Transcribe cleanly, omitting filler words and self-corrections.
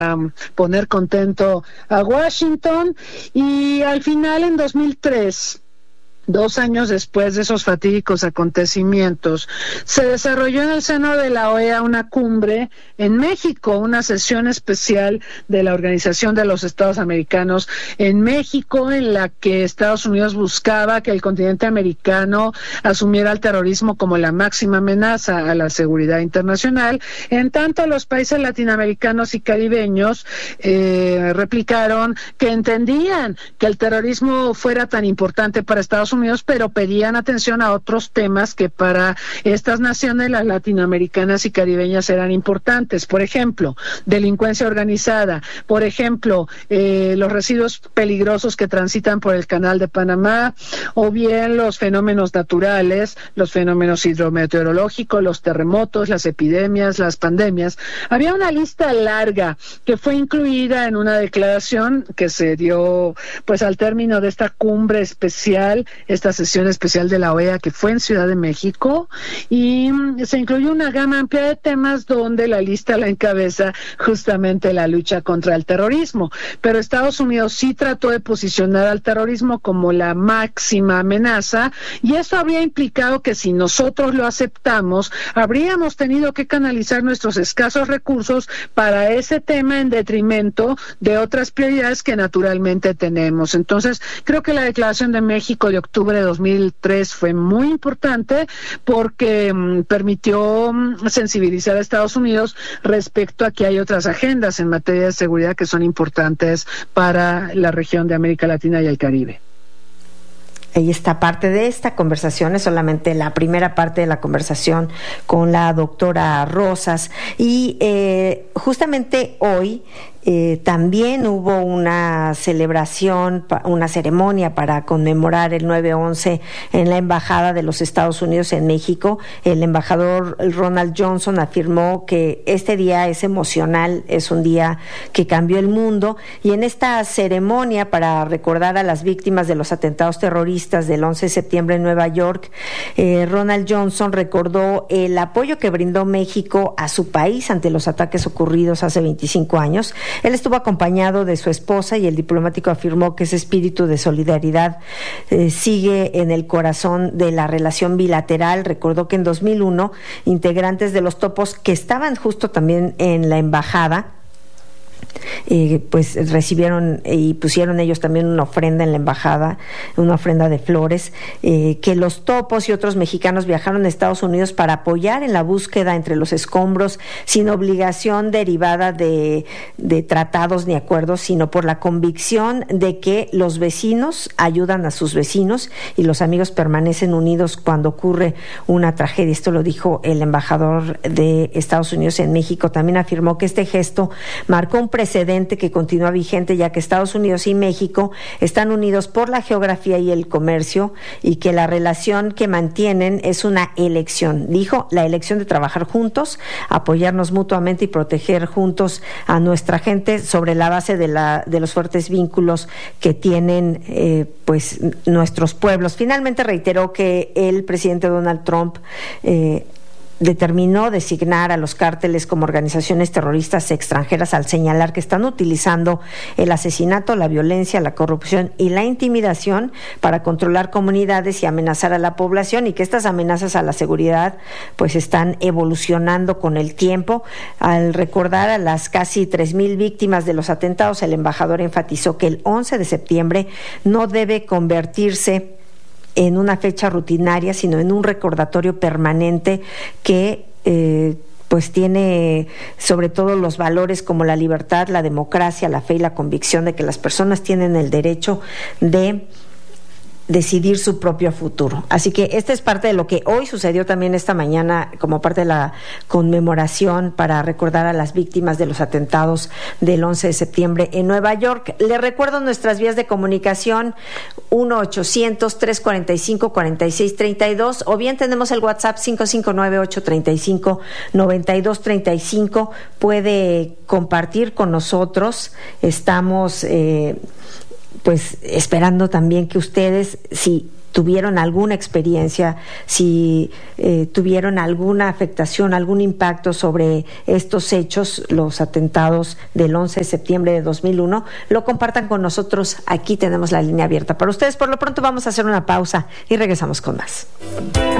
poner contento a Washington, y al final en 2003, 2 años después de esos fatídicos acontecimientos, se desarrolló en el seno de la OEA una cumbre en México, una sesión especial de la Organización de los Estados Americanos en México, en la que Estados Unidos buscaba que el continente americano asumiera el terrorismo como la máxima amenaza a la seguridad internacional. En tanto, los países latinoamericanos y caribeños replicaron que entendían que el terrorismo fuera tan importante para Estados Unidos, pero pedían atención a otros temas que para estas naciones, las latinoamericanas y caribeñas, eran importantes. Por ejemplo, delincuencia organizada, por ejemplo, los residuos peligrosos que transitan por el Canal de Panamá, o bien los fenómenos naturales, los fenómenos hidrometeorológicos, los terremotos, las epidemias, las pandemias. Había una lista larga que fue incluida en una declaración que se dio pues al término de esta cumbre especial, esta sesión especial de la OEA, que fue en Ciudad de México, y se incluyó una gama amplia de temas, donde la lista la encabeza justamente la lucha contra el terrorismo. Pero Estados Unidos sí trató de posicionar al terrorismo como la máxima amenaza, y esto habría implicado que si nosotros lo aceptamos, habríamos tenido que canalizar nuestros escasos recursos para ese tema en detrimento de otras prioridades que naturalmente tenemos. Entonces, creo que la Declaración de México de octubre de 2003 fue muy importante, porque permitió sensibilizar a Estados Unidos respecto a que hay otras agendas en materia de seguridad que son importantes para la región de América Latina y el Caribe. Ahí está parte de esta conversación, es solamente la primera parte de la conversación con la doctora Rosas. Y justamente hoy también hubo una celebración, una ceremonia para conmemorar el 9/11 en la Embajada de los Estados Unidos en México. El embajador Ronald Johnson afirmó que este día es emocional, es un día que cambió el mundo, y en esta ceremonia para recordar a las víctimas de los atentados terroristas del 11 de septiembre en Nueva York, Ronald Johnson recordó el apoyo que brindó México a su país ante los ataques ocurridos hace 25 años. Él estuvo acompañado de su esposa, y el diplomático afirmó que ese espíritu de solidaridad sigue en el corazón de la relación bilateral. Recordó que en 2001 integrantes de los Topos, que estaban justo también en la embajada, pues recibieron y pusieron ellos también una ofrenda en la embajada, una ofrenda de flores, que los Topos y otros mexicanos viajaron a Estados Unidos para apoyar en la búsqueda entre los escombros, sin obligación derivada de tratados ni acuerdos, sino por la convicción de que los vecinos ayudan a sus vecinos y los amigos permanecen unidos cuando ocurre una tragedia. Esto lo dijo el embajador de Estados Unidos en México. También afirmó que este gesto marcó un precedente que continúa vigente, ya que Estados Unidos y México están unidos por la geografía y el comercio, y que la relación que mantienen es una elección. Dijo, la elección de trabajar juntos, apoyarnos mutuamente y proteger juntos a nuestra gente sobre la base de los fuertes vínculos que tienen pues nuestros pueblos. Finalmente reiteró que el presidente Donald Trump determinó designar a los cárteles como organizaciones terroristas extranjeras, al señalar que están utilizando el asesinato, la violencia, la corrupción y la intimidación para controlar comunidades y amenazar a la población, y que estas amenazas a la seguridad pues están evolucionando con el tiempo. Al recordar a las casi 3,000 víctimas de los atentados, el embajador enfatizó que el 11 de septiembre no debe convertirse en una fecha rutinaria, sino en un recordatorio permanente que pues tiene sobre todo los valores como la libertad, la democracia, la fe y la convicción de que las personas tienen el derecho de decidir su propio futuro. Así que esta es parte de lo que hoy sucedió también esta mañana como parte de la conmemoración para recordar a las víctimas de los atentados del 11 de septiembre en Nueva York. Les recuerdo nuestras vías de comunicación: 1-800-345-4632, o bien tenemos el WhatsApp 559-835-9235. Puede compartir con nosotros. Estamos pues esperando también que ustedes, si tuvieron alguna experiencia, si tuvieron alguna afectación, algún impacto sobre estos hechos, los atentados del 11 de septiembre de 2001, lo compartan con nosotros. Aquí tenemos la línea abierta para ustedes. Por lo pronto vamos a hacer una pausa y regresamos con más.